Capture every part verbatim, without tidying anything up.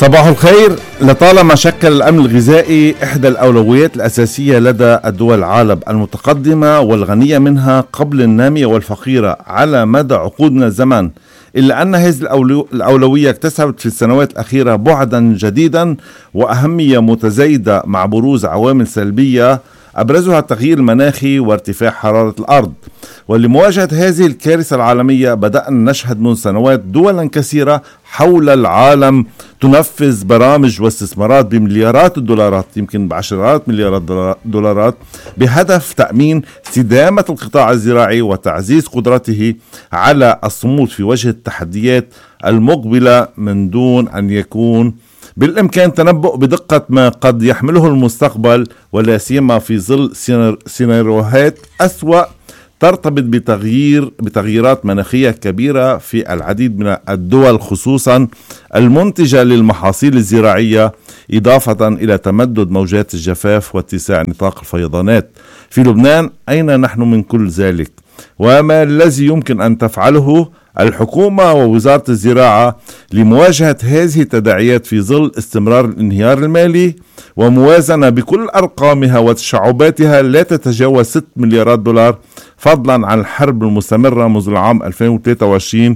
صباح الخير. لطالما شكل الأمن الغذائي إحدى الأولويات الأساسية لدى الدول العالم المتقدمة والغنية منها قبل النامية والفقيرة على مدى عقود من الزمن، إلا أن هذه الأولوية اكتسبت في السنوات الأخيرة بعدا جديدا وأهمية متزايدة مع بروز عوامل سلبية أبرزها التغيير المناخي وارتفاع حرارة الأرض. ولمواجهة هذه الكارثة العالمية بدأنا نشهد منذ سنوات دولا كثيرة حول العالم تنفذ برامج واستثمارات بمليارات الدولارات، يمكن بعشرات مليارات دولارات، بهدف تأمين استدامة القطاع الزراعي وتعزيز قدرته على الصمود في وجه التحديات المقبلة من دون أن يكون بالإمكان تنبؤ بدقة ما قد يحمله المستقبل، ولا سيما في ظل سيناريوهات أسوأ ترتبط بتغيير بتغييرات مناخية كبيرة في العديد من الدول خصوصا المنتجة للمحاصيل الزراعية، إضافة إلى تمدد موجات الجفاف واتساع نطاق الفيضانات. في لبنان أين نحن من كل ذلك؟ وما الذي يمكن أن تفعله الحكومة ووزارة الزراعة لمواجهة هذه التداعيات في ظل استمرار الانهيار المالي وموازنة بكل أرقامها وتشعباتها لا تتجاوز ستة مليارات دولار، فضلا عن الحرب المستمرة منذ العام ألفين وثلاثة وعشرين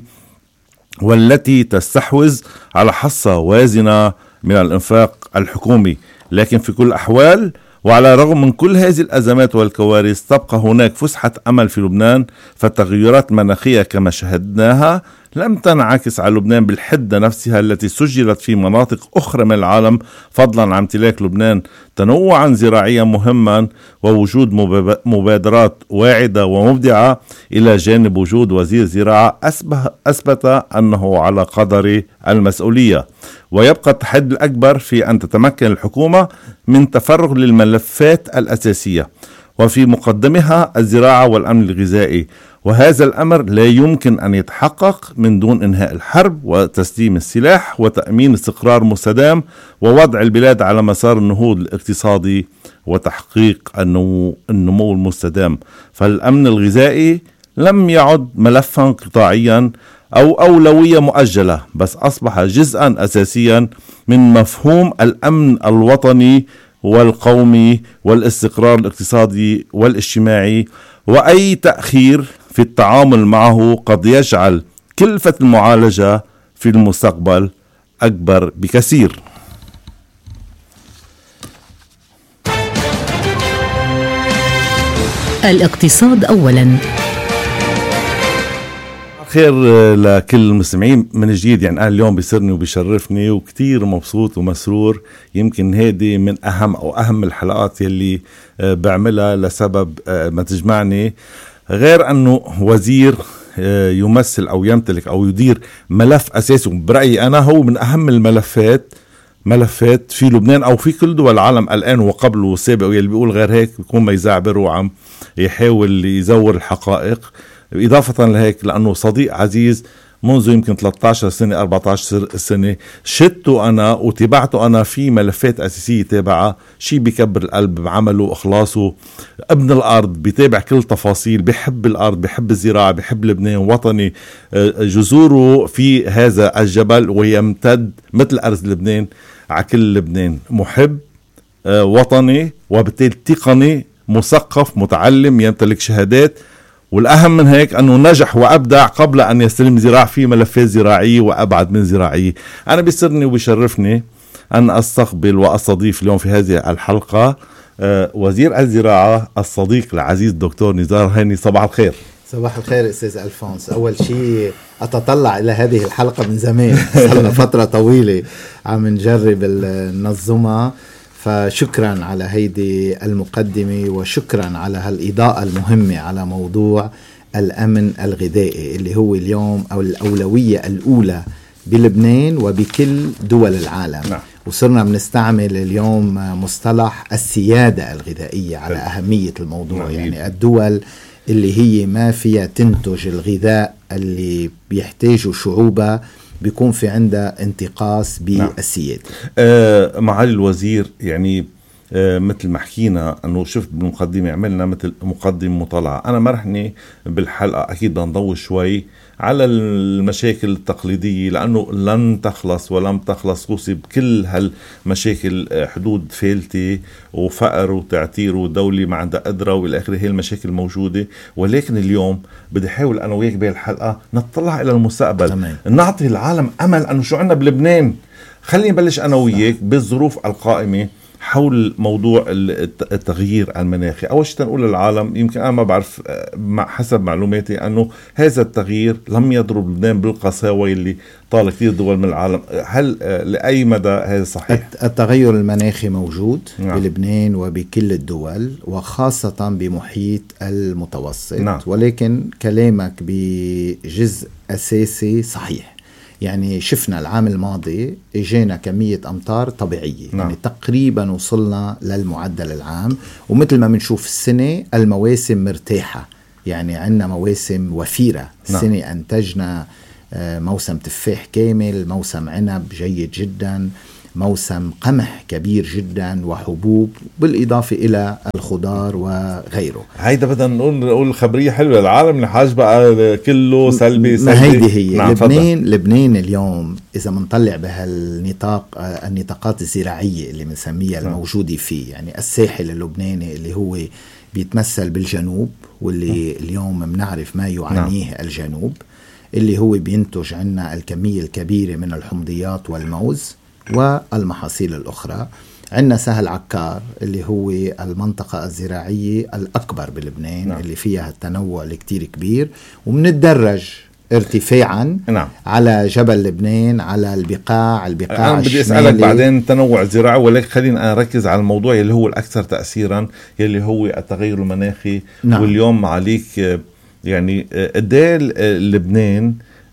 والتي تستحوذ على حصة وازنة من الإنفاق الحكومي؟ لكن في كل الأحوال وعلى الرغم من كل هذه الأزمات والكوارث تبقى هناك فسحة أمل في لبنان، فالتغيرات المناخية كما شهدناها لم تنعكس على لبنان بالحدة نفسها التي سجلت في مناطق أخرى من العالم، فضلا عن امتلاك لبنان تنوعا زراعيا مهما ووجود مبادرات واعدة ومبدعة، إلى جانب وجود وزير زراعة أثبت أنه على قدر المسؤولية. ويبقى التحدي الأكبر في أن تتمكن الحكومة من تفرغ للملفات الأساسية وفي مقدمها الزراعة والأمن الغذائي، وهذا الأمر لا يمكن أن يتحقق من دون إنهاء الحرب وتسليم السلاح وتأمين استقرار مستدام ووضع البلاد على مسار النهوض الاقتصادي وتحقيق النمو, النمو المستدام. فالأمن الغذائي لم يعد ملفا قطاعيا أو أولوية مؤجلة، بس أصبح جزءا أساسيا من مفهوم الأمن الوطني والقومي والاستقرار الاقتصادي والاجتماعي، وأي تأخير في التعامل معه قد يجعل كلفة المعالجة في المستقبل أكبر بكثير. الاقتصاد أولا. خير لكل المستمعين من جديد. يعني أنا اليوم بيسرني وبيشرفني وكتير مبسوط ومسرور، يمكن هذه من أهم أو أهم الحلقات يلي بعملها لسبب ما تجمعني، غير أنه وزير يمثل أو يمتلك أو يدير ملف أساسي برأيي أنا هو من أهم الملفات ملفات في لبنان أو في كل دول العالم الآن وقبل والسابق، ويلي بيقول غير هيك بيكون ما يزعبر وعم يحاول يزور الحقائق. إضافة لهيك لأنه صديق عزيز منذ يمكن ثلاثة عشر سنة أربعة عشر سنة شدته أنا وتابعته أنا في ملفات أساسية تابعها، شيء بيكبر القلب بعمله إخلاصه، ابن الأرض، بيتابع كل تفاصيل، بيحب الأرض، بيحب الزراعة، بيحب لبنان وطني، جذوره في هذا الجبل ويمتد مثل أرض لبنان على كل لبنان، محب وطني وبالتالي تقني، مثقف، متعلم، يمتلك شهادات، والأهم من هيك أنه نجح وأبدع قبل أن يستلم زراعة في ملفات زراعية وأبعد من زراعية. أنا بيسرني وبيشرفني أن أستقبل وأستضيف اليوم في هذه الحلقة وزير الزراعة الصديق العزيز دكتور نزار هاني. صباح الخير. صباح الخير أستاذ ألفونس. أول شيء أتطلع إلى هذه الحلقة من زمان، صار فترة طويلة عم نجرب النظمة، فشكرا على هيدي المقدمة وشكرا على هالإضاءة المهمة على موضوع الأمن الغذائي اللي هو اليوم أو الأولوية الأولى بلبنان وبكل دول العالم. نعم. وصرنا بنستعمل اليوم مصطلح السيادة الغذائية على أهمية الموضوع. نعم. يعني الدول اللي هي ما فيها تنتج الغذاء اللي بيحتاجه شعوبها بيكون في عندها انتقاص بالسيادة. نعم. آه معالي الوزير، يعني مثل ما حكينا أنه شفت بالمقدمة عملنا مثل مقدم مطالعة. أنا مرحني بالحلقة أكيد بدنا نضوي شوي على المشاكل التقليدية لأنه لن تخلص ولم تخلص، خصوصي بكل هالمشاكل، حدود فيلتي وفقر وتعتير ودولي ما عندها قدرة وإلى آخره. هي المشاكل موجودة، ولكن اليوم بدي أحاول أنا وياك بهالحلقة نطلع إلى المستقبل، تمام. نعطي العالم أمل أنه شو عنا بلبنان. خليني بلش أنا وياك بالظروف القائمة حول موضوع التغيير المناخي. أول شيء نقول للعالم، يمكن أنا ما بعرف حسب معلوماتي أنه هذا التغيير لم يضرب لبنان بالقساوة اللي طال كثير دول من العالم. هل لأي مدى هذا صحيح؟ التغير المناخي موجود نعم. بلبنان وبكل الدول وخاصة بمحيط المتوسط نعم. ولكن كلامك بجزء أساسي صحيح. يعني شفنا العام الماضي اجينا كمية أمطار طبيعية نعم. يعني تقريبا وصلنا للمعدل العام، ومثل ما بنشوف السنة المواسم مرتاحة، يعني عندنا مواسم وفيرة. السنة نعم. أنتجنا موسم تفاح كامل، موسم عنب جيد جدا، موسم قمح كبير جدا وحبوب، بالإضافة إلى الخضار وغيره. هيدا بدنا نقول نقول خبرية حلوة للعالم نحاج بقى كله سلبي سلبي. ما هيدي هي نعم لبنان. فضل. لبنان اليوم إذا منطلع بهالنطاق النطاقات الزراعية اللي بنسميها نعم. الموجودة فيه، يعني الساحل اللبناني اللي هو بيتمثل بالجنوب واللي نعم. اليوم بنعرف ما يعانيه نعم. الجنوب، اللي هو بينتج عنا الكمية الكبيرة من الحمضيات والموز والمحاصيل الأخرى. عندنا سهل عكار اللي هو المنطقة الزراعية الأكبر بلبنان نعم. اللي فيها التنوع الكتير كبير، ومندرج ارتفاعا نعم. على جبل لبنان، على البقاع البقاع أنا بدي أسألك بعدين تنوع الزراعة، ولكن خلينا أركز على الموضوع اللي هو الأكثر تأثيرا اللي هو التغير المناخي نعم. واليوم عليك يعني قديه لبنان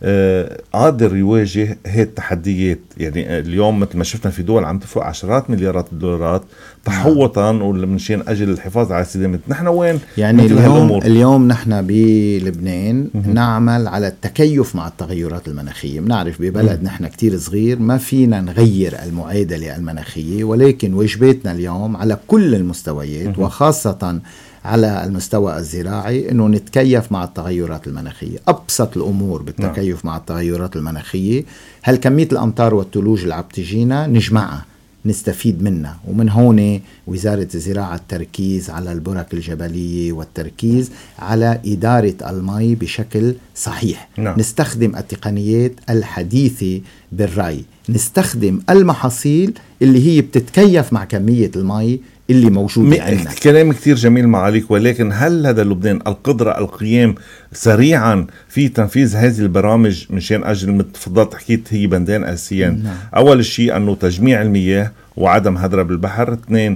قادر يواجه هي التحديات. يعني اليوم مثل ما شفنا في دول عم تفوق عشرات مليارات الدولارات تحوطا ومنشان أجل الحفاظ على سلامة. نحن وين يعني اليوم اليوم نحن بلبنان نعمل على التكيف مع التغيرات المناخية. بنعرف ببلد م. نحن كتير صغير ما فينا نغير المعادلة المناخية، ولكن واجباتنا اليوم على كل المستويات م. وخاصة على المستوى الزراعي أنه نتكيف مع التغيرات المناخية. أبسط الأمور بالتكيف نعم. مع التغيرات المناخية هل كمية الأمطار والثلوج اللي عم تجينا نجمعها نستفيد منها، ومن هون وزارة الزراعة التركيز على البرك الجبلية والتركيز على إدارة المي بشكل صحيح نعم. نستخدم التقنيات الحديثة بالري، نستخدم المحاصيل اللي هي بتتكيف مع كمية المي اللي موجود عندنا. كلام كتير جميل معاليك، ولكن هل هذا لبنان القدرة القيام سريعا في تنفيذ هذه البرامج مشان أجل متفضل حكيت هي بندين أساسيا نعم. أول شيء أنه تجميع المياه وعدم هدرها بالبحر، اثنين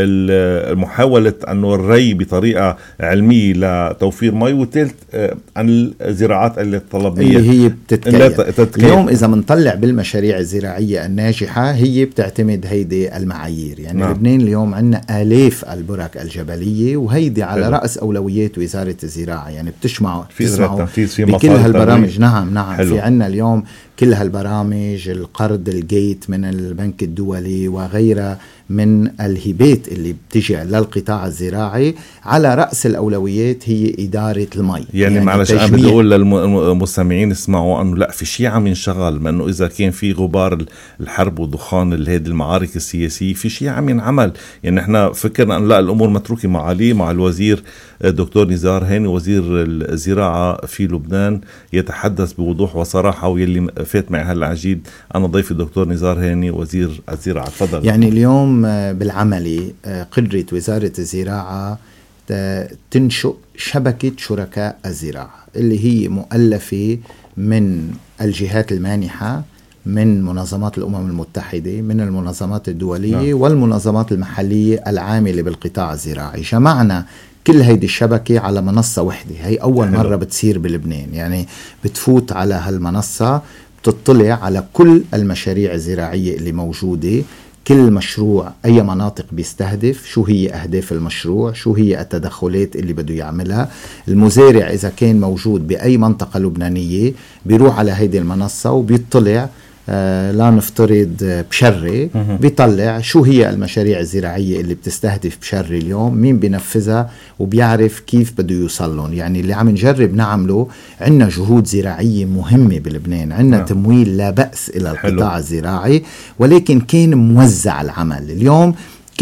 محاولة أنه الري بطريقة علمية لتوفير مي، وثالث عن الزراعات اللي الطلبية اللي هي بتتكيف. اليوم إذا منطلع بالمشاريع الزراعية الناجحة هي بتعتمد هيدي المعايير. يعني نعم. لبنان اليوم عندنا آلاف البرك الجبلية، وهيدي على حلو. رأس أولويات وزارة الزراعة، يعني بتشمع في بكل هالبرامج نعم نعم حلو. في عندنا اليوم كل هالبرامج، القرض الجيت من البنك الدولي وغيرها من الهبات اللي بتجي للقطاع الزراعي، على رأس الأولويات هي إدارة المي. يعني, يعني معلش أنا بدي أقول للمستمعين اسمعوا أنه لا في شيء عم ينشغل، ما أنه إذا كان في غبار الحرب ودخان هذه المعارك السياسية في شيء عم ينعمل. يعني احنا فكرنا أن لا الأمور متروكة مع علي مع الوزير دكتور نزار هاني وزير الزراعة في لبنان يتحدث بوضوح وصراحة، ويلي فات معي هلا عجيب أنا ضيف الدكتور نزار هاني وزير الزراعة. تفضل. يعني اليوم بالعملي قدرت وزارة الزراعة تنشئ شبكة شركاء الزراعة اللي هي مؤلفة من الجهات المانحة، من منظمات الأمم المتحدة، من المنظمات الدولية نعم. والمنظمات المحلية العاملة بالقطاع الزراعي. جمعنا كل هيدي الشبكة على منصة واحدة. هي أول مرة بتصير بلبنان، يعني بتفوت على هالمنصة بتطلع على كل المشاريع الزراعية اللي موجودة، كل مشروع أي مناطق بيستهدف، شو هي أهداف المشروع، شو هي التدخلات اللي بده يعملها المزارع. إذا كان موجود بأي منطقة لبنانية بيروح على هيدي المنصة وبيطلع آه لا نفترض بشري بيطلع شو هي المشاريع الزراعية اللي بتستهدف بشري اليوم، مين بينفذها وبيعرف كيف بده يوصلون. يعني اللي عم نجرب نعمله، عنا جهود زراعية مهمة بلبنان، عنا تمويل لا بأس إلى القطاع حلو. الزراعي، ولكن كان موزع العمل. اليوم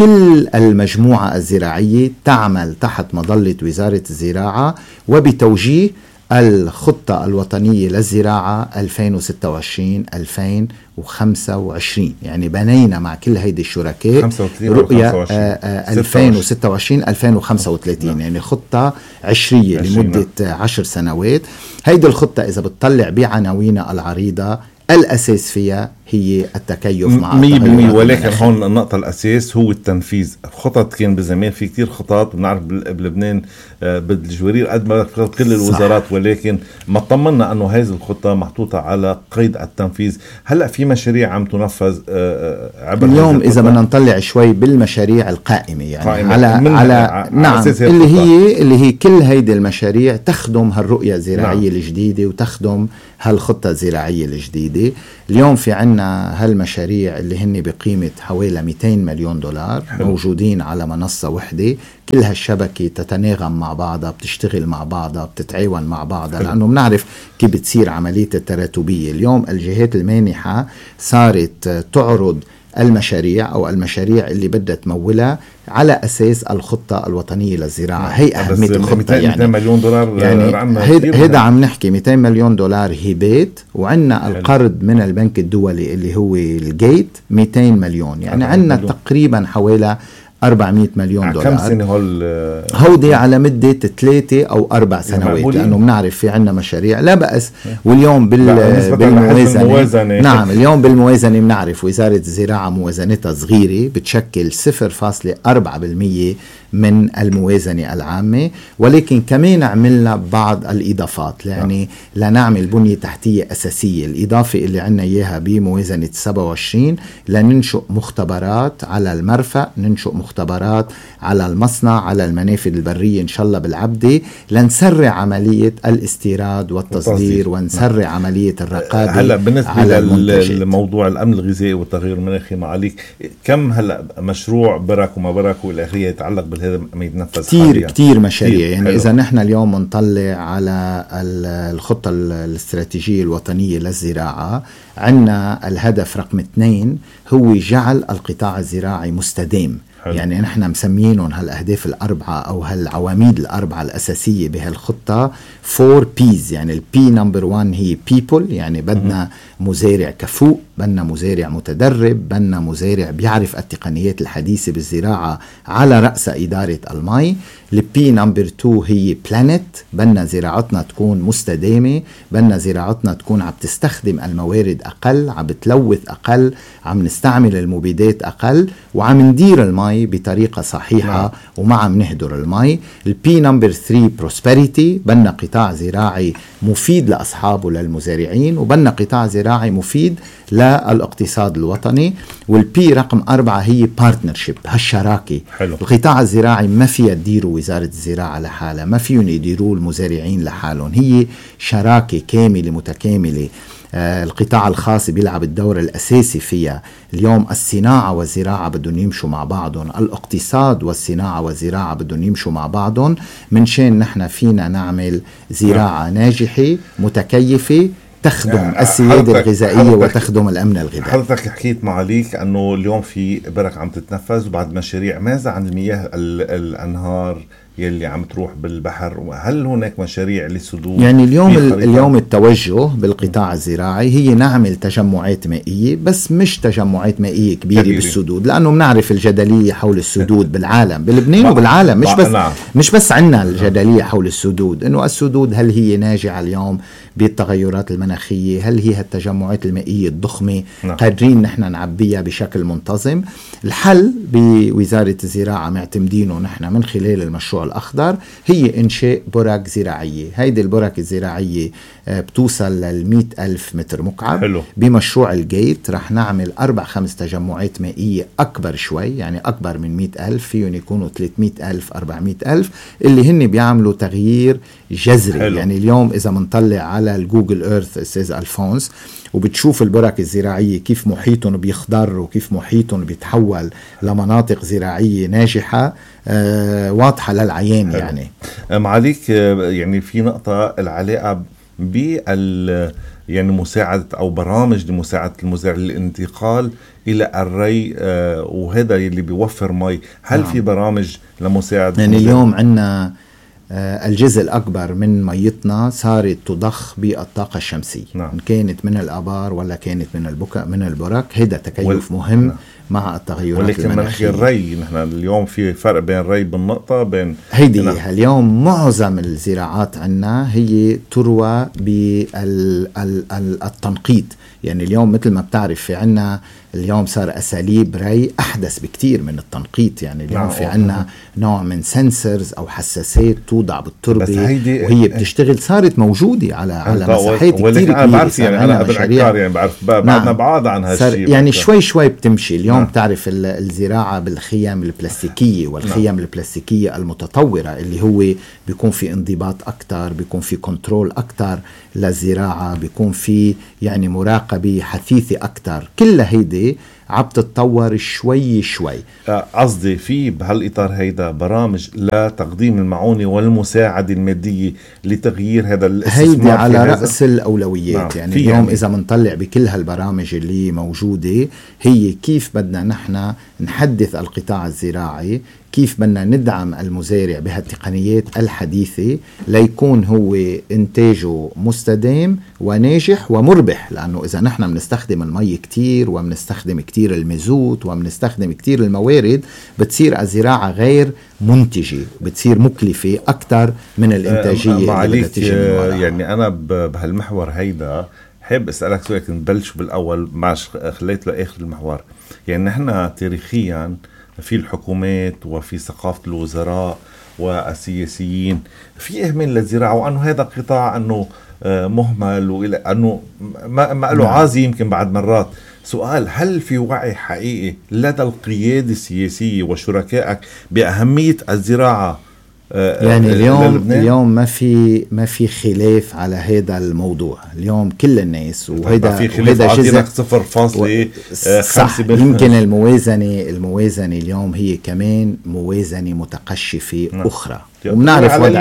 كل المجموعة الزراعية تعمل تحت مظلة وزارة الزراعة وبتوجيه الخطة الوطنية للزراعة ألفين وستة وعشرين ألفين وخمسة وعشرين. يعني بنينا مع كل هيدي الشركاء رؤية ألفين وستة وعشرين ألفين وخمسة وثلاثين، يعني خطة عشرية لمدة عشر سنوات. هيدي الخطة إذا بتطلع بعناوينها العريضة الأساس فيها هي التكيف مع مية بالمية، ولكن هون النقطة الأساس هو التنفيذ. خطط كان بزمان في كتير خطط، بنعرف بلبنان بالجوارير قد ما كل الوزارات، ولكن ما طمنا أنه هذه الخطة محطوطة على قيد التنفيذ. هلأ في مشاريع عم تنفذ عبر اليوم إذا بدنا نطلع شوي بالمشاريع القائمة، يعني قائمة على على نعم اللي هي اللي هي كل هيدي المشاريع تخدم هالرؤية الزراعية نعم. الجديدة وتخدم هالخطة الزراعية الجديدة. اليوم في عنا هالمشاريع اللي هن بقيمة حوالي مئتين مليون دولار حلو. موجودين على منصة وحدة، كل هالشبكة تتناغم مع بعضها، بتشتغل مع بعضها، بتتعاون مع بعضها، لأنه بنعرف كيف بتصير عملية التراتبية. اليوم الجهات المانحة صارت تعرض المشاريع أو المشاريع اللي بدها تمولها على أساس الخطة الوطنية للزراعة. هي أهمية الخطة، يعني مئتين مليون دولار، يعني هيدا عم نحكي مئتين مليون دولار هبات، وعنا القرض من البنك الدولي اللي هو الجيت مئتين مليون، يعني عنا تقريبا حوالي أربعمية مليون دولار. كم سنة هول هودي على مدة ثلاثة أو أربع سنوات، لأنه بنعرف في عنا مشاريع لا بأس. واليوم بال بالموازنة نعم اليوم بالموازنة بنعرف وزارة الزراعة موازنتها صغيرة، بتشكل صفر فاصلة أربعة بالمية من الموازنة العامة، ولكن كمان عملنا بعض الإضافات، يعني لنعمل بنية تحتية أساسية. الإضافة اللي عنا إياها بموازنة سبعة وعشرين لننشئ مختبرات على المرفأ، ننشئ مختبرات على المصنع، على المنافذ البرية إن شاء الله بالعبدة، لنسرع عملية الاستيراد والتصدير ونسرع نعم. عملية الرقابة. هلا بالنسبة للموضوع الأمن الغذائي والتغير المناخي معاليك، كم هلا مشروع برك وما برك والآخرية يتعلق بالهذا ما يتنفذ؟ كتير كتير مشاريع كتير. يعني حلو. إذا نحن اليوم نطلع على الخطة الاستراتيجية الوطنية للزراعة، عنا الهدف رقم اثنين هو جعل القطاع الزراعي مستدام. حلو. يعني نحن مسمينهم هالأهداف الأربعة أو هالعواميد الأربعة الأساسية بهالخطة فور بيز. يعني البي نمبر وان هي people، يعني بدنا مزارع كفؤ، بدنا مزارع متدرب، بدنا مزارع بيعرف التقنيات الحديثة بالزراعة على رأس إدارة المي. البي نمبر تو هي بلانت، بدنا زراعتنا تكون مستدامة، بدنا زراعتنا تكون عم تستخدم الموارد أقل، عم بتلوث أقل، عم نستعمل المبيدات أقل، وعم ندير المي بطريقة صحيحة نعم. وما عم نهدر المي. البي نمبر ثري بروسبريتي، بدنا قطاع زراعي مفيد لأصحابه للمزارعين، وبدنا قطاع زراعي مفيد للاقتصاد الوطني. والبي رقم أربعة هي بارتنرشيب، هالشراكة. حلو. القطاع الزراعي ما فيها تديره وزارة الزراعة لحالها، ما فيهم يديروا المزارعين لحالهم، هي شراكة كاملة متكاملة. آه القطاع الخاص بيلعب الدور الأساسي فيها. اليوم الصناعة والزراعة بدهم يمشوا مع بعضهم، الاقتصاد والصناعة والزراعة بدهم يمشوا مع بعضهم، من شان نحن فينا نعمل زراعة ناجحة متكيفة تخدم يعني السيادة الغذائية وتخدم الأمن الغذائي. حضرتك حكيت معاليك أنه اليوم في برك عم تتنفذ وبعد مشاريع. ماذا عن المياه الأنهار يلي عم تروح بالبحر؟ هل هناك مشاريع للسدود؟ يعني اليوم اليوم التوجه بالقطاع الزراعي هي نعمل تجمعات مائية، بس مش تجمعات مائية كبيرة كبيري. بالسدود، لأنه بنعرف الجدلية حول السدود بالعالم، بلبنان وبالعالم، مش بس نعم. مش بس عنا الجدلية حول السدود، إنه السدود هل هي ناجعة اليوم بالتغيرات المناخية؟ هل هي هالتجمعات المائية الضخمة نعم. قادرين نحن نعبيها بشكل منتظم؟ الحل بوزارة الزراعة معتمدينه نحن من خلال المشروع الأخضر هي إنشاء برك زراعية. هيدي البرك الزراعية بتوصل للمئة ألف متر مكعب. حلو. بمشروع الجيت رح نعمل أربع خمس تجمعات مائية أكبر شوي، يعني أكبر من مئة ألف، فيهم يكونوا ثلاثمئة ألف أربعمئة ألف، اللي هن بيعملوا تغيير جذري. حلو. يعني اليوم إذا منطلع على الجوجل إيرث أستاذ ألفونس وبتشوف البرك الزراعية كيف محيطهم بيخضر وكيف محيطهم بيتحول لمناطق زراعية ناجحة آه واضحة للعيان. حلو. يعني معاليك يعني في نقطة العلاقة بال يعني مساعدة أو برامج لمساعدة المزارع للانتقال إلى الري، آه وهذا اللي بيوفر مي. هل نعم. في برامج لمساعدة يعني المزارع؟ اليوم عندنا آه الجزء الأكبر من ميتنا صارت تضخ بالطاقة الشمسية. نعم. إن كانت من الآبار ولا كانت من البكا من البرك، هذا تكيف وال... مهم. نعم. مع التغيرات ولكن المناخية. ولكن الري نحن اليوم في فرق بين الري بالنقطة بين هيدي نعم. اليوم معظم الزراعات عنا هي تروى بالتنقيط. يعني اليوم مثل ما بتعرف في عنا اليوم صار أساليب ري أحدث بكتير من التنقيط. يعني اليوم نعم. في عنا نوع من سنسرز أو حساسات توضع بالتربة وهي بتشتغل، صارت موجودة على على مساحات كتير كبيرة. أنا بعرف يعني أنا ابن عكار يعني بعرف بعدنا نعم. بعض عن هالشيء يعني شوي شوي بتمشي. اليوم نعم. تعرف الزراعة بالخيام البلاستيكية والخيام نعم. البلاستيكية المتطورة اللي هو بيكون في انضباط أكتر، بيكون في كنترول أكتر للزراعة، بيكون في يعني مراقبة حثيثة أكتر. كل هيدي عم تتطور شوي شوي. قصدي في بهالإطار هيدا برامج لتقديم المعونة والمساعدة المادية لتغيير هذا الاستثمار. هيدي على رأس الأولويات. نعم. يعني اليوم يعني. إذا منطلع بكل هالبرامج اللي موجودة، هي كيف بدنا نحن نحدث القطاع الزراعي، كيف بدنا ندعم المزارع بهالتقنيات الحديثة ليكون هو إنتاجه مستدام وناجح ومربح. لأنه إذا نحن بنستخدم المي كتير وبنستخدم كتير المازوت وبنستخدم كتير الموارد، بتصير الزراعة غير منتجة، بتصير مكلفة أكتر من الإنتاجية اللي بدها تيجي من وراها. يعني أنا بهالمحور هيدا حاب أسألك سؤال، نبلش بالأول معش خليت لآخر المحور. يعني نحن تاريخيا في الحكومات وفي ثقافة الوزراء والسياسيين في إهمال للزراعة، وأنه هذا قطاع أنه مهمل وإلى أنه ما, ما له عازي يمكن بعد مرات. سؤال: هل في وعي حقيقي لدى القيادة السياسية وشركائك بأهمية الزراعة؟ يعني اليوم اليوم ما في ما في خلاف على هذا الموضوع. اليوم كل الناس وهذا وهذا جزء صفر فاصلة صح. يمكن الموازنة الموازنة اليوم هي كمان موازنة متقشفة نعم. أخرى، وبنعرف وضع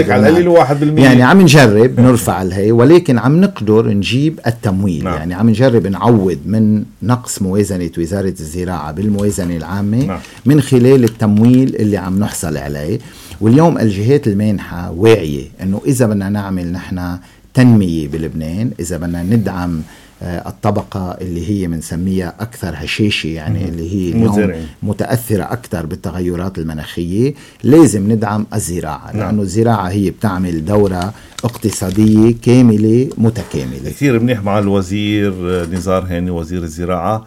البلد يعني عم نجرب نرفع الهي، ولكن عم نقدر نجيب التمويل نعم. يعني عم نجرب نعوض من نقص موازنة وزارة الزراعة بالموازنة العامة نعم. من خلال التمويل اللي عم نحصل عليه. واليوم الجهات المانحة واعية أنه إذا بدنا نعمل نحن تنمية بلبنان، إذا بدنا ندعم الطبقة اللي هي منسميها أكثر هشاشة، يعني اللي هي اليوم متأثرة أكثر بالتغيرات المناخية، لازم ندعم الزراعة. لأنه الزراعة هي بتعمل دورة اقتصادية كاملة متكاملة. كثير منيح مع الوزير نزار هاني وزير الزراعة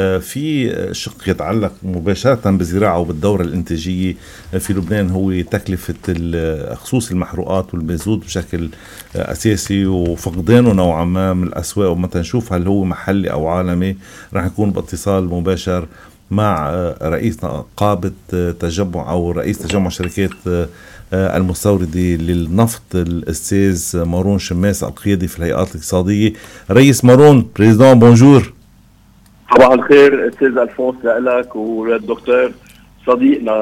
في شق يتعلق مباشرة بالزراعة وبالدورة الإنتاجية في لبنان، هو تكلفة خصوص المحروقات والمازوت بشكل أساسي وفقدانه نوعا ما من الأسواق. ومتى نشوف هل هو محلي أو عالمي رح يكون باتصال مباشر مع رئيس نقابة تجمع أو رئيس تجمع شركات المستوردة للنفط الأستاذ مارون شماس القيادي في الهيئات الاقتصادية. رئيس مارون، بريزيدون بونجور. صباح الخير استاذ ألفونس لك وللدكتور صديقنا،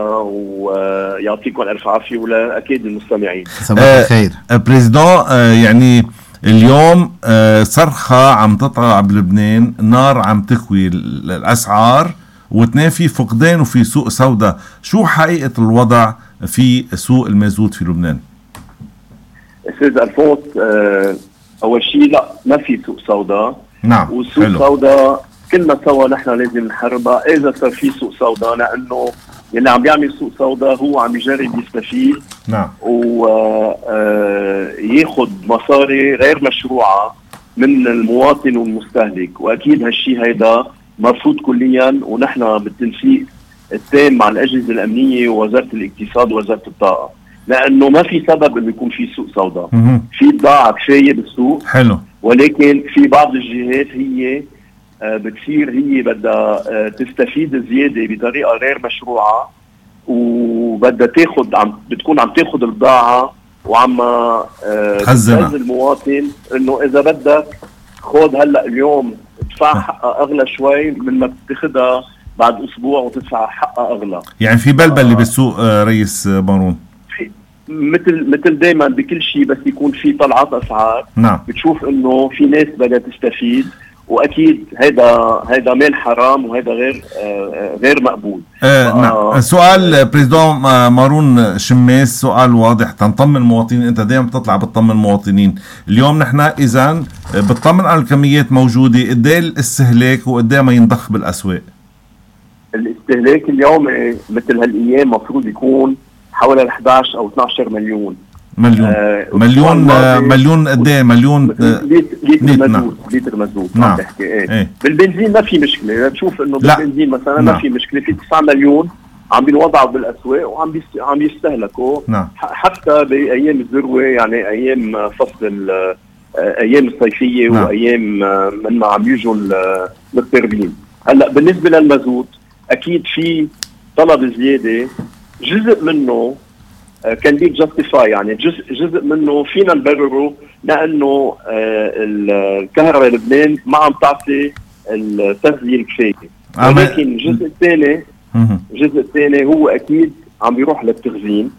ويعطيكم الف عافيه ولا اكيد المستمعين. صباح الخير. آه بريزيدون، آه يعني اليوم آه صرخه عم تطلع بلبنان، نار عم تكوي الاسعار، واثنين في فقدان وفي سوق سوداء. شو حقيقه الوضع في سوق المازوت في لبنان؟ استاذ ألفونس، آه اول شيء لا ما في سوق سوداء. نعم. والسوق سوداء كلنا سوا نحن لازم نحاربها اذا صار في سوق سوداء، لانه اللي عم بيعمل سوق سوداء هو عم يجرب يستفيد نعم وياخذ مصاري غير مشروعه من المواطن والمستهلك، واكيد هالشيء هيدا مرفوض كليا. ونحن بالتنسيق التام مع الاجهزه الامنيه ووزاره الاقتصاد ووزاره الطاقه لانه ما في سبب انه يكون في سوق سوداء. مهم. في بضاعه كفايه بالسوق، حلو، ولكن في بعض الجهات هي آه، بتصير هي بدها آه، تستفيد زياده بطريقه غير مشروعه، وبدها تاخذ عم بتكون عم تاخذ البضاعه وعم آه، تخزنها. بتخزن المواطن انه اذا بدك خذ هلا اليوم ادفع حقها اغلى شوي من ما بتاخذها بعد اسبوع وتدفع حقها اغلى. يعني في بلبله بالسوق آه، رئيس مارون. في مثل مثل دائما بكل شيء بس يكون في طلعات اسعار، نعم، بتشوف انه في ناس بدها تستفيد، واكيد هذا هذا مال حرام وهذا غير آه غير مقبول. آه نعم. سؤال بريزيدون مارون شماس، سؤال واضح تنطمن المواطنين، انت دائما بتطلع بتطمن المواطنين. اليوم نحن اذا بتطمن على الكميات موجوده، قد ايه الاستهلاك وقد ايه ما ينضخ بالاسواق؟ الاستهلاك اليوم مثل هالايام مفروض يكون حوالي احد عشر او اثني عشر مليون مليون آه مليون آه مليون قد ايه؟ مليون آه لتر مازوت. لتر مازوت نعم. بحكي ايه. ايه. بالبنزين ما في مشكله، بتشوف انه بالبنزين مثلا نعم. ما في مشكله، في تسعة مليون عم بينوضعوا بالاسواق وعم بيست... عم يستهلكوا نعم. حتى بايام الذروه، يعني ايام فصل ايام الصيفيه نعم. وايام من ما عم يجوا التربين. هلا بالنسبه للمازوت اكيد في طلب زياده، جزء منه كان بي جاستيفاي، يعني جزء جزء منه فينا نبرره لانه الكهرباء لبنان ما عم تعطي التغذيه الكفايه، ولكن الجزء الثاني الجزء الثاني هو اكيد عم بيروح للتخزين.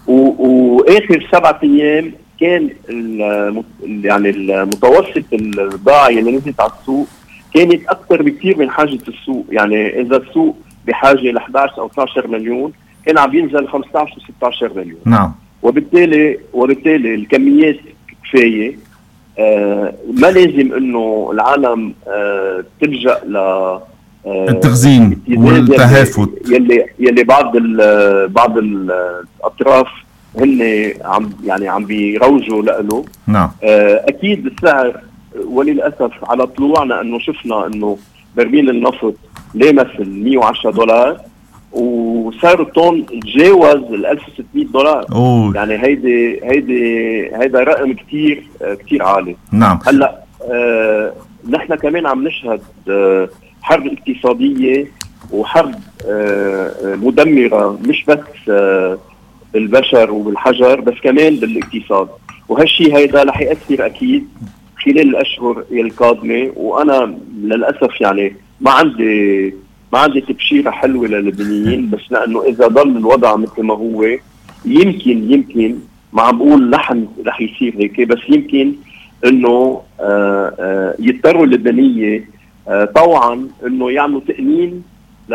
واخر سبعة ايام كان يعني المتوسط البضاعه اللي نزلت على السوق كانت اكثر بكثير من حاجه السوق. يعني اذا السوق بحاجه ل احد عشر او اثني عشر مليون كان عم بينزل خمسة عشر و ستة عشر مليون. نعم. وبالتالي وبالتالي الكميات كفايه. آه ما لازم انه العالم آه تلجأ ل آه التخزين والتهافت يلي يلي بعض ال بعض الاطراف هن عم يعني عم بيروجوا له. نعم. آه اكيد السعر وللاسف على طلوعنا انه شفنا انه برميل النفط لامس ال مية وعشرة دولار وسعر الطن تجاوز ال ألف وستمية دولار. أوه. يعني هيدي هيدي هيدا رقم كتير كتير عالي. نعم. هلا آه نحن كمان عم نشهد آه حرب اقتصاديه وحرب آه مدمره مش بس آه بالبشر وبالحجر بس كمان بالاقتصاد، وهالشيء هيدا رح ياثر اكيد خلال الاشهر القادمه. وانا للاسف يعني ما عندي ما عندي تبشيره حلوه للبنانيين، بس لانه اذا ضل الوضع مثل ما هو يمكن يمكن ما عم بقول لحن رح يصير هيك، بس يمكن انه آآ آآ يضطروا اللبنانيه طوعا انه يعملوا تأمين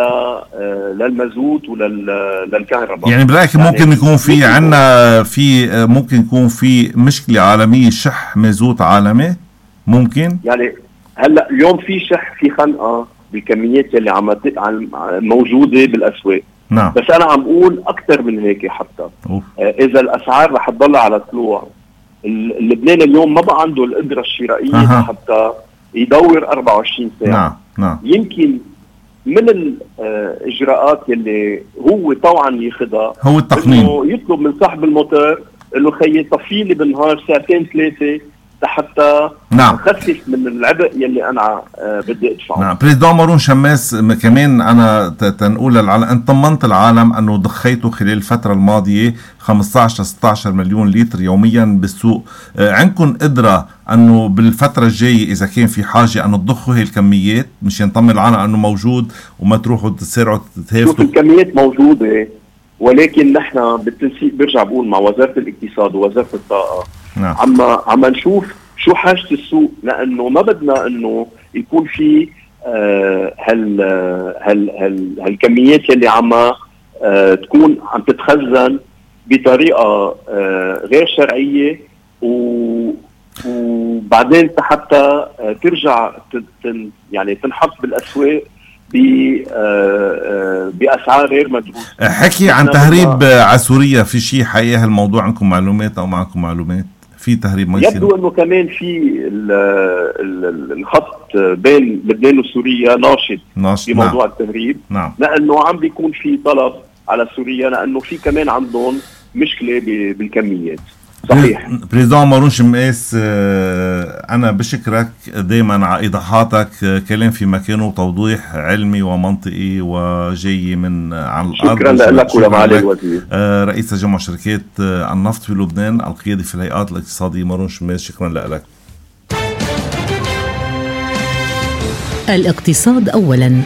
للمازوت وللكهرباء. يعني برايك يعني ممكن يكون في عنا في ممكن يكون في مشكله عالميه، شح مازوت عالمي ممكن؟ يعني هلا اليوم في شح، في خنقه بالكميات اللي عم موجوده بالاسواق. نعم. بس انا عم بقول اكثر من هيك حتى. أوه. اذا الاسعار رح تضل على طلوع، اللبناني اليوم ما بقى عنده القدره الشرائيه أه. حتى يدور أربعة وعشرين ساعه. نعم نعم. يمكن من الاجراءات اللي هو طبعا ياخذها هو التقنين، انه يطلب من صاحب الموتور انه خيي طفي لي بالنهار ساعتين ثلاثه حتى نعم خفف من العبء يلي انا آه بدي ادفعه. نعم. بريزيدون مارون شماس، كمان انا تنقول للعالم، انت طمنت العالم انه ضخيتوا خلال الفتره الماضيه خمسة عشر ستة عشر مليون لتر يوميا بالسوق. آه عندكم قدره انه بالفتره الجايه اذا كان في حاجه انه تضخوا هي الكميات مشان نطمن العالم انه موجود وما تروحوا تسارعوا تتهافتوا؟ شوف الكميات موجوده، ولكن نحن بالتنسيق برجع بقول مع وزاره الاقتصاد ووزاره الطاقه نعم. عم عم نشوف شو حاجه السوق، لانه ما بدنا انه يكون في آه هال هال هال هالكميات اللي عم آه تكون عم تتخزن بطريقه آه غير شرعيه، وبعدين حتى آه ترجع تن يعني تنحط بالاسواق بأسعار غير مدروسة. حكي عن تهريب على سوريا، في شيء حقيقة هالموضوع عندكم معلومات أو معكم معلومات؟ في تهريب ما يصير؟ يبدو أنه كمان في الخط بين لبنان وسوريا ناشط, ناشط في موضوع نعم. التهريب. نعم. لأنه عم بيكون في طلب على سوريا، لأنه في كمان عندهم مشكله بالكميات. صحيح. بريزون مارون شميس، أنا بشكرك دايما على إيضاحاتك، كلام في مكانه وتوضيح علمي ومنطقي وجاي من عن الأرض. شكرا لك ولمعالي الوزير. رئيس تجمع شركات النفط في لبنان، القيادي في الهيئات الاقتصادية مارون شميس، شكرا لك. الاقتصاد أولا.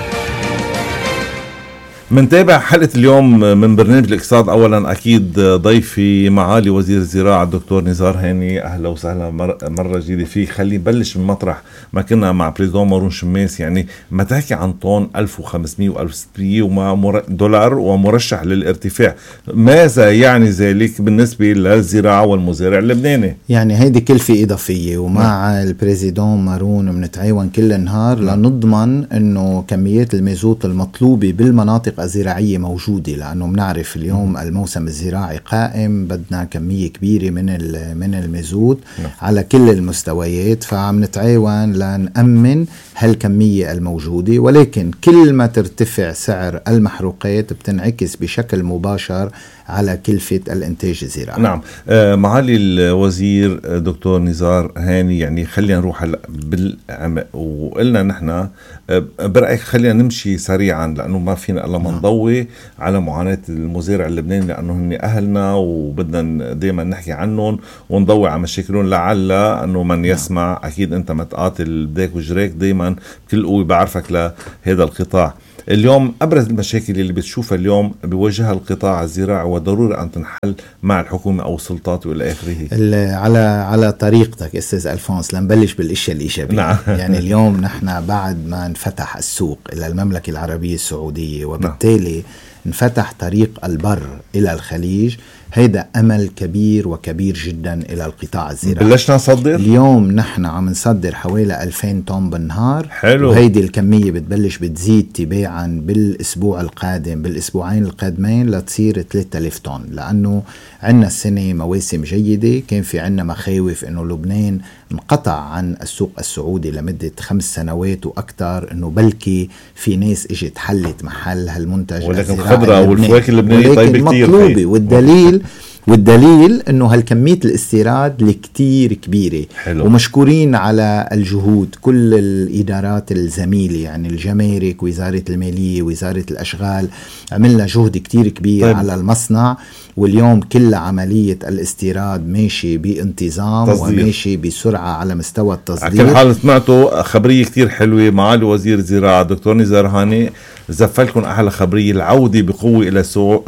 منتابع حلقة اليوم من برنامج الاقتصاد أولا. أكيد ضيفي معالي وزير الزراعة الدكتور نزار هاني، أهلا وسهلا مرة جديدة فيك. خلي نبلش من مطرح ما كنا مع بريزون مارون شميس. يعني ما تحكي عن طن ألف وخمسمية و ألف وستمية وما دولار ومرشح للارتفاع، ماذا يعني ذلك بالنسبة للزراعة والمزارع اللبناني؟ يعني هيدي كلفة إضافية، ومع البريزيدون مارون بنتعاون كل النهار لنضمن أنه كميات المازوت المطلوبة بالمناطق الزراعية موجودة، لأنه بنعرف اليوم الموسم الزراعي قائم، بدنا كمية كبيرة من من المازوت على كل المستويات، فعم نتعاون لنأمن هالكمية الموجودة. ولكن كل ما ترتفع سعر المحروقات بتنعكس بشكل مباشر على كلفة الانتاج الزراعي. نعم. آه معالي الوزير دكتور نزار هاني، يعني خلينا نروح هلا بالعمق، وقلنا نحن آه برأيك خلينا نمشي سريعا، لأنه ما فينا إلا ما نضوي على معاناة المزارع اللبناني، لأنه هن أهلنا وبدنا دايما نحكي عنهم ونضوي على مشاكلهم، لعل أنه من يسمع نعم. أكيد أنت متقاتل بداك وجريك دايما بكل قوة بعرفك لهذا القطاع. اليوم أبرز المشاكل اللي بتشوفها اليوم بوجهها القطاع الزراعي وضروري أن تنحل مع الحكومة أو السلطات وإلى آخره. على على طريقتك أستاذ ألفونس، لنبلش بالأشياء الإيجابية. نعم. يعني اليوم نحن بعد ما انفتح السوق إلى المملكة العربية السعودية، وبالتالي نعم. انفتح طريق البر إلى الخليج، هيدا أمل كبير وكبير جدا إلى القطاع الزراعي. بلشنا نصدر؟ اليوم نحن عم نصدر حوالي ألفين طن بالنهار. حلو. وهيدي الكمية بتبلش بتزيد تباعا بالأسبوع القادم، بالأسبوعين القادمين لتصير ثلاثة آلاف طن، لأنه عنا السنة مواسم جيدة. كان في عنا مخاوف أنه لبنان انقطع عن السوق السعودي لمدة خمس سنوات وأكثر، أنه بلكي في ناس اجت حلت محل هالمنتج، ولكن الخضرة والفواكه اللبنانية طيبة كتير مطلوبة. والدليل والدليل انه هالكمية الاستيراد الكتير كبيرة. حلو. ومشكورين على الجهود كل الادارات الزميلة، يعني الجمارك، وزارة المالية، وزارة الاشغال، عملنا جهد كتير كبير. طيب. على المصنع، واليوم كل عملية الاستيراد ماشي بانتظام تصدير. وماشي بسرعة على مستوى التصدير. على كل حال سمعتوا خبرية كتير حلوة معالي وزير الزراعة دكتور نزار هاني، زفلكم أحلى خبرية، العودة بقوة إلى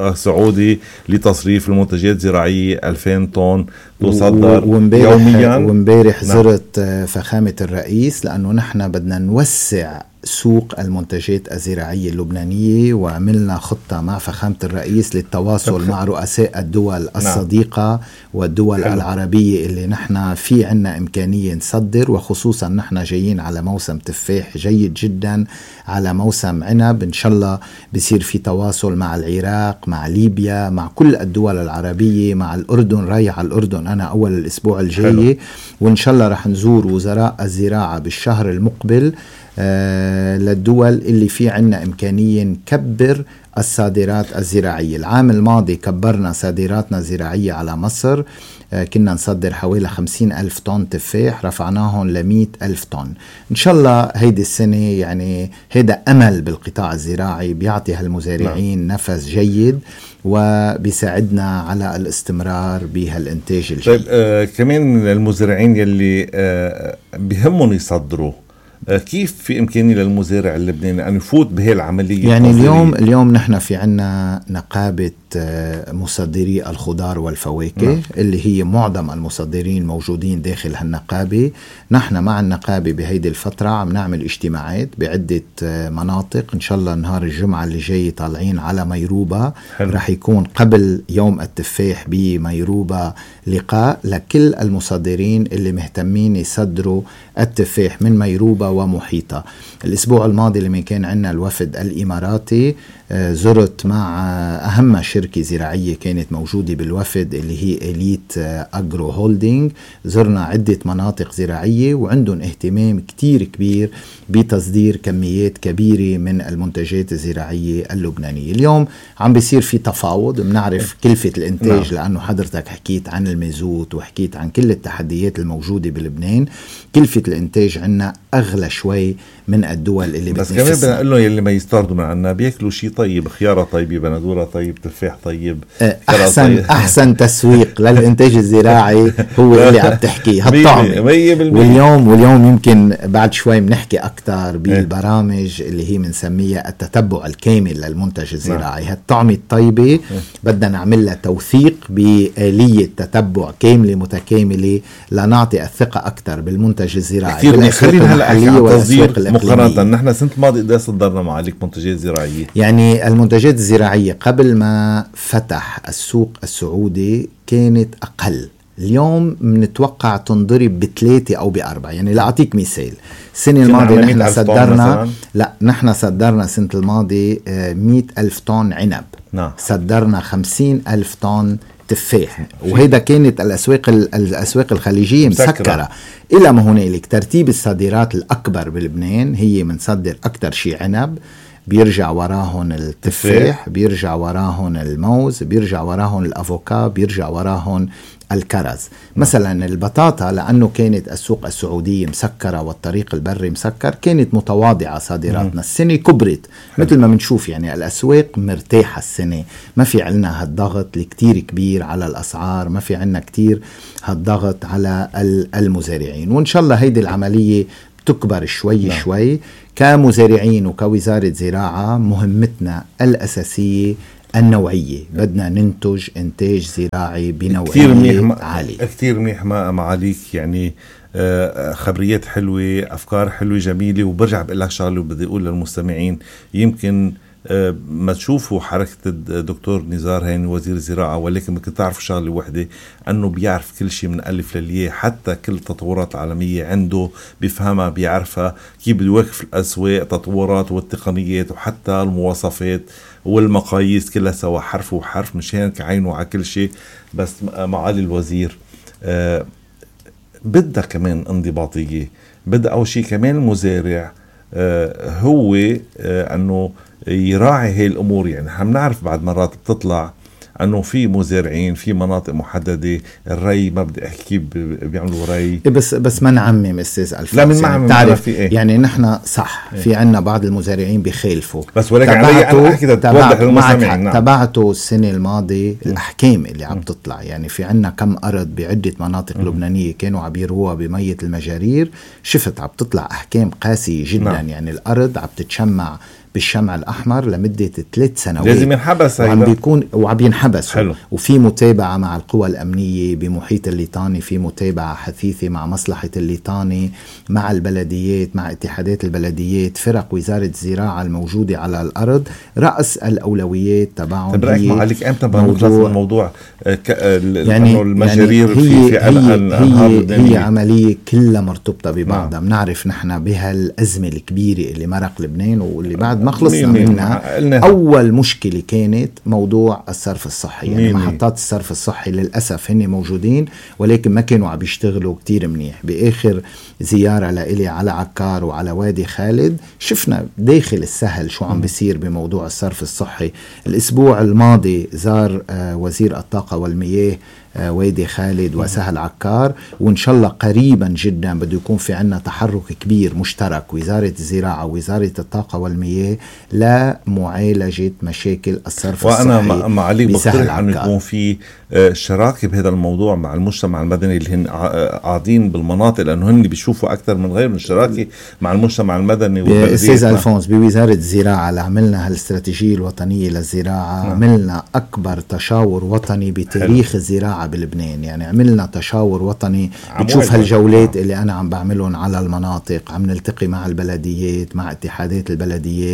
سعودي لتصريف المنتجات الزراعية ألفين طن تصدر يوميا. ومبارح زرت فخامة الرئيس، لأنه نحن بدنا نوسع سوق المنتجات الزراعية اللبنانية، وعملنا خطة مع فخامة الرئيس للتواصل مع رؤساء الدول الصديقة والدول حلو. العربية اللي نحن في عنا إمكانية نصدر، وخصوصا نحن جايين على موسم تفاح جيد جدا، على موسم عنب إن شاء الله بيصير في تواصل مع العراق، مع ليبيا، مع كل الدول العربية، مع الأردن. رايح على الأردن أنا أول الأسبوع الجاي، وإن شاء الله رح نزور وزراء الزراعة بالشهر المقبل آه للدول اللي في عنا إمكانية نكبر الصادرات الزراعية. العام الماضي كبرنا صادراتنا الزراعية على مصر، آه كنا نصدر حوالي خمسين ألف طن تفاح، رفعناهم لمئة ألف طن. إن شاء الله هيدي السنة يعني هيدا أمل بالقطاع الزراعي، بيعطي هالمزارعين نفس جيد وبيساعدنا على الاستمرار بهالإنتاج الجيد. طيب آه كمان المزارعين يلي آه بيهمهم يصدروا، كيف في إمكانية للمزارع اللبناني أن يفوت بهي العملية؟ يعني اليوم اليوم نحن في عنا نقابة مصدري الخضار والفواكه نعم. اللي هي معظم المصدرين موجودين داخل هالنقابة. نحن مع النقابة بهيدي الفترة عم نعمل اجتماعات بعدة مناطق. إن شاء الله نهار الجمعة اللي جاي طالعين على ميروبا، رح يكون قبل يوم التفاح بميروبا لقاء لكل المصدرين اللي مهتمين يصدروا التفاح من ميروبا ومحيطها. الأسبوع الماضي لما كان عندنا الوفد الإماراتي زرت مع أهم شركة زراعية كانت موجودة بالوفد اللي هي إليت أجرو هولدينج. زرنا عدة مناطق زراعية وعندهم اهتمام كتير كبير بتصدير كميات كبيرة من المنتجات الزراعية اللبنانية. اليوم عم بيصير في تفاوض، بنعرف كلفة الإنتاج نعم. لأنه حضرتك حكيت عن المازوت وحكيت عن كل التحديات الموجودة بلبنان. كلفة الإنتاج عنا أغلى شوي من الدول اللي بس كمان بدنا نقول له يلي ما يستردوا من عنا بياكلوا شيء طيب، خيارة طيبة، بندورة طيب، تفاح طيب، أحسن طيب. أحسن تسويق للإنتاج الزراعي هو اللي عم تحكي هالطعمة. واليوم واليوم يمكن بعد شوي بنحكي أكتر بالبرامج اللي هي بنسميها التتبع الكامل للمنتج الزراعي. هالطعمة الطيبة بدنا نعمل لها توثيق بآلية تتبع كاملة متكاملة لنعطي الثقة أكتر بالمنتج الزراعي بالأسواق المحلية والأسواق الإقليمية. مقارنة نحن سنة الماضي قد صدرنا معاليك منتجات زراعية؟ يعني المنتجات الزراعية قبل ما فتح السوق السعودي كانت أقل. اليوم بنتوقع تنضرب بثلاثة أو بأربعة. يعني لأعطيك مثال، السنة الماضية نحن صدرنا لا نحن صدرنا سنة الماضي مئة ألف طن عنب نعم. صدرنا خمسين ألف طن تفاح، وهذا كانت الأسواق الأسواق الخليجية مسكرة. مسكرة إلى ما هنالك ترتيب الصادرات الأكبر بلبنان هي منصدر أكتر شيء عنب، بيرجع وراهن التفاح، بيرجع وراهن الموز، بيرجع وراهن الأفوكا، بيرجع وراهن الكرز. مثلا البطاطا لأنه كانت السوق السعودية مسكرة والطريق البري مسكر كانت متواضعة صادراتنا. السنة كبرت مثل ما بنشوف، يعني الأسواق مرتاحة السنة، ما في عنا هالضغط الكتير كبير على الأسعار، ما في عنا كتير هالضغط على المزارعين. وإن شاء الله هيدي العملية تكبر شوي لا. شوي. كمزارعين وكوزارة زراعة مهمتنا الأساسية النوعية، بدنا ننتج إنتاج زراعي بنوعية عالية. كتير منيح معاليك، يعني خبريات حلوة، أفكار حلوة جميلة. وبرجع بقول لك شغله بدي أقول للمستمعين، يمكن ما تشوفوا حركة الدكتور نزار هين وزير الزراعة، ولكن ممكن تعرفوا شغلة واحدة، أنه بيعرف كل شيء من ألف للياء، حتى كل التطورات العالمية عنده بيفهمها، بيعرفها كيف بده يوقف الأسواق، تطورات والتقنيات وحتى المواصفات والمقاييس كلها سوا حرف وحرف، مشان كعينه على كل شيء. بس معالي الوزير آه بدها كمان انضباطية، بدها أول شيء كمان المزارع آه هو آه أنه يراعي هاي الأمور. يعني هم نعرف بعد مرات بتطلع أنه في مزارعين في مناطق محددة الري ما بدي أحكي بيعملوا ري، بس بس ما نعمم أستاذ ألفونس. لا من يعني تعرف إيه؟ يعني نحن صح إيه؟ في عنا بعض المزارعين بيخالفوا، بس ولكن علي أنا أحكي توضح للمستمعين. نعم. تبعته السنة الماضية الأحكام اللي عم تطلع، يعني في عنا كم أرض بعدة مناطق م. لبنانية كانوا عم يروها بمية المجارير، شفت عم تطلع أحكام قاسية جدا. نعم. يعني الأرض عم تتشمع بالشمع الأحمر لمدة ثلاث سنوات، لازم ينحبس وعم بيكون وعم ينحبس. وفي متابعة مع القوى الأمنية بمحيط الليطاني، في متابعة حثيثة مع مصلحة الليطاني، مع البلديات، مع اتحادات البلديات، فرق وزارة الزراعة الموجودة على الأرض. رأس الأولويات تبعهم طب رأيك معاليك أمتى بنخلص الموضوع يعني المجارير يعني هي في هي, هي, هي عملية كلها مرتبطة ببعضها. بنعرف نحن بهالأزمة الكبيرة اللي مرق لبنان واللي بعد ما خلصنا منها. أول مشكلة كانت موضوع الصرف الصحي، يعني محطات الصرف الصحي للأسف هن موجودين ولكن ما كانوا عم يشتغلوا كتير منيح. بآخر زيارة لإلي على عكار وعلى وادي خالد شفنا داخل السهل شو عم بيصير بموضوع الصرف الصحي. الأسبوع الماضي زار وزير الطاقة والمياه وادي خالد وسهل عكار، وإن شاء الله قريبا جدا بده يكون في عنا تحرك كبير مشترك وزارة الزراعة ووزارة الطاقة والمياه لمعالجة مشاكل الصرف وأنا الصحي. وأنا مع علي بقترح أن يكون في شراكة بهذا الموضوع مع المجتمع المدني اللي هن قاعدين بالمناطق، لأنه هن بيشوفوا أكثر من غير من شراكة مع المجتمع المدني. أستاذ ألفونس بوزارة الزراعة اللي عملنا هالاستراتيجية الوطنية للزراعة نعم. عملنا أكبر تشاور وطني بتاريخ حلو. الزراعة بلبنان، يعني عملنا تشاور وطني. بتشوف هالجولات اللي أنا عم بعملهم على المناطق، عم نلتقي مع البلديات، مع اتحادات البلديات،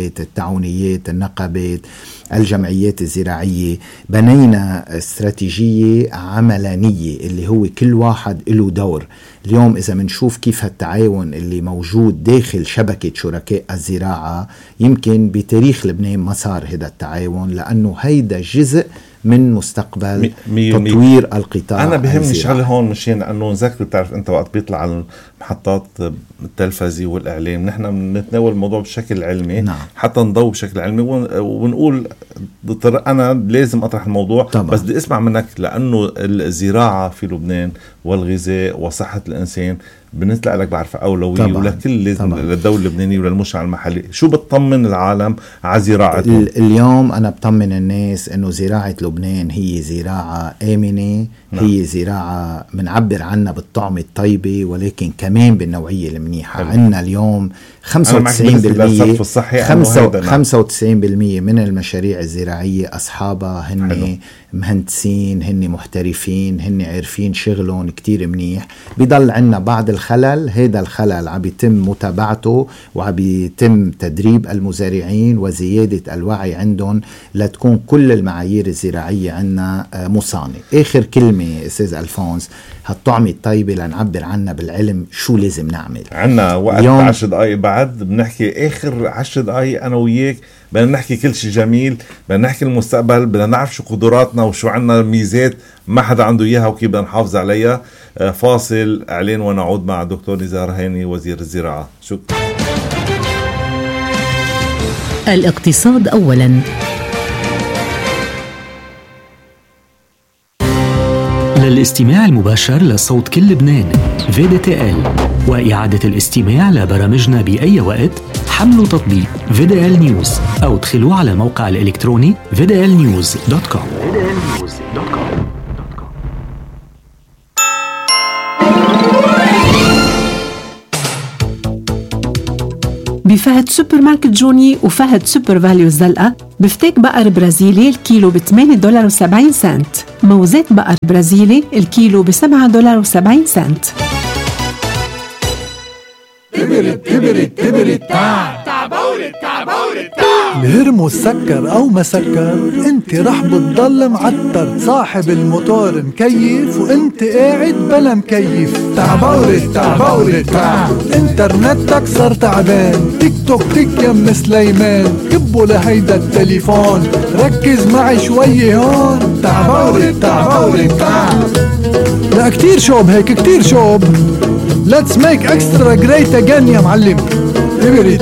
الجمعيات، التعاونيات، النقابات، الجمعيات الزراعية. بنينا استراتيجية عملانية اللي هو كل واحد له دور. اليوم إذا منشوف كيف التعاون اللي موجود داخل شبكة شركاء الزراعة، يمكن بتاريخ لبنان ما صار هذا التعاون، لأنه هيدا جزء من مستقبل مي تطوير مي. القطاع. أنا بهمني شغله هون مشان أنه نذكر، تعرف أنت وقت بيطلع على محطات التلفزي والإعلام نحن بنتناول الموضوع بشكل علمي. نعم. حتى نضوي بشكل علمي ونقول أنا لازم أطرح الموضوع طبعا. بس بدي أسمع منك، لأنه الزراعة في لبنان والغذاء وصحة الإنسان بالنسبة لك بعرف أولوية طبعاً. ولكل لازم للدولة اللبنانية وللمجتمع المحلي. شو بتطمن العالم على زراعتهم؟ اليوم أنا بطمن الناس أنه زراعة لبنان هي زراعة آمنة. نعم. هي زراعة منعبر عنها بالطعم الطيبة، ولكن كمان بالنوعية المنيحة. عندنا اليوم خمسة وتسعين بالمية خمسة وتسعين بالمية من المشاريع الزراعية أصحابها هن حلو. مهندسين، هن محترفين، هن عارفين شغلهم كتير منيح. بيضل عنا بعض الخلل، هذا الخلل عم يتم متابعته وعم يتم تدريب المزارعين وزيادة الوعي عندهم لتكون كل المعايير الزراعية عنا مصانة. آخر كلمة أستاذ ألفونس، هالطعمة الطيبة لنعبر عنها بالعلم شو لازم نعمل. عنا وقت عشر دقايق بعد بنحكي، آخر عشر دقايق أنا وياك بدنا نحكي كل شيء جميل، بدنا نحكي المستقبل، بدنا نعرف شو قدراتنا وشو عنا ميزات ما حدا عنده إياها وكيف بدنا نحافظ عليها. فاصل إعلان ونعود مع دكتور نزار هاني وزير الزراعة. شكرا. الاقتصاد أولا. للاستماع المباشر لصوت كل لبنان في دي تي إل وإعادة الاستماع لبرامجنا بأي وقت، حملوا تطبيق في دي إل نيوز أو ادخلوا على الموقع الإلكتروني في دي إل نيوز دوت كوم. بفهد سوبر ماركت جوني وفهد سوبر فاليو الزلقة بفتيك بقر برازيلي الكيلو ب ثمانية دولار وسبعين سنت، موزات بقر برازيلي الكيلو ب سبعة دولار وسبعين سنت. تبرد تبرد تبرد تعب تعبولد تعبولد تعب. الهرمو سكر او ما سكر انت رح بتضل معتر، صاحب الموتور مكيف وانت قاعد بلا مكيف. تعبولد تعبولد تعب. انترنتك صار تعبان، تيك توك تيك يم سليمان، كبوا لهيدا التليفون ركز معي شوي هون. تعبولد تعبولد تعب. لا كتير شوب هيك كتير شوب. Let's make extra great again يا معلم. تبرد